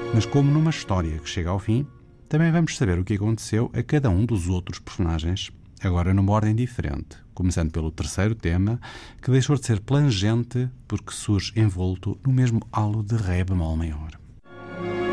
Mas como numa história que chega ao fim, também vamos saber o que aconteceu a cada um dos outros personagens, agora numa ordem diferente, começando pelo terceiro tema, que deixou de ser plangente porque surge envolto no mesmo halo de ré bemol maior.